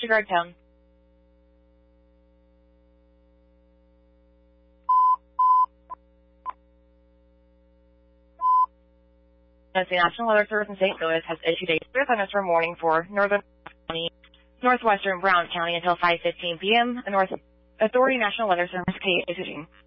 Disregard tone. As the National Weather Service in St. Louis has issued a severe thunderstorm warning for northern county, northwestern Brown County until 5:15 p.m. The North Authority National Weather Service issuing